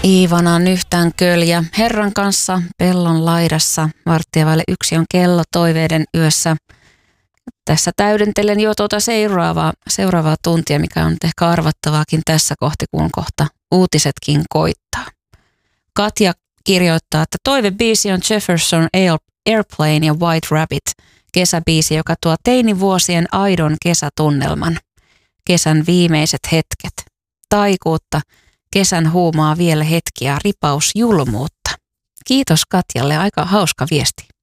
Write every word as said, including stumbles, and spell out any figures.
Iivana on yhtään köljä. Herran kanssa pellon laidassa. Varttia vaille yksi on kello toiveiden yössä. Tässä täydentelen jo tuota seuraavaa, seuraavaa tuntia, mikä on ehkä arvattavaakin tässä kohti, kun kohta uutisetkin koittaa. Katja kirjoittaa, että toivebiisi on Jefferson Airplane ja White Rabbit. Kesäbiisi, joka tuo teinivuosien aidon kesätunnelman. Kesän viimeiset hetket. Taikuutta. Kesän huumaa vielä hetkiä, ripaus julmuutta. Kiitos Katjalle, aika hauska viesti.